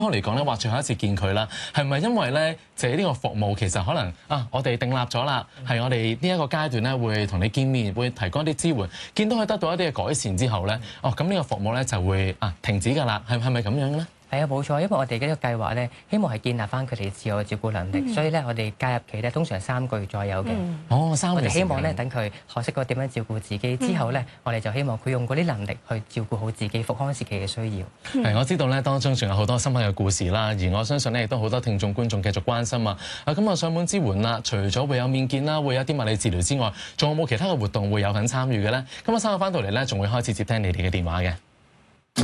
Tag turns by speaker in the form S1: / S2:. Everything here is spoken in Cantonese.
S1: 嚟講咧，話最後一次見佢啦，係咪因為咧，就係呢個服務其實可能我哋訂立咗啦，係我哋呢一個階段咧會同你見面，會提供一啲支援，見到佢得到一啲嘅改善之後咧，咁呢個服務咧就會停止㗎啦，係咪咁樣咧？
S2: 係啊，冇錯，因為我哋嘅呢個計劃咧，希望係建立翻佢哋自我嘅照顧能力，所以咧我哋介入期咧通常係3個月左右嘅。
S1: 3個月。我哋
S2: 希望咧等佢學識個點樣照顧自己之後咧，我哋就希望佢用嗰啲能力去照顧好自己復康時期嘅需要。
S1: 係，我知道咧當中仲有好多深刻嘅故事啦，而我相信咧亦都好多聽眾觀眾繼續關心啊。咁啊上門支援啦，除咗會有面見啦，會有啲物理治療之外，仲有冇其他嘅活動會有份參與嘅咧？咁我稍後翻到嚟咧，仲會開始接聽你哋嘅電話嘅。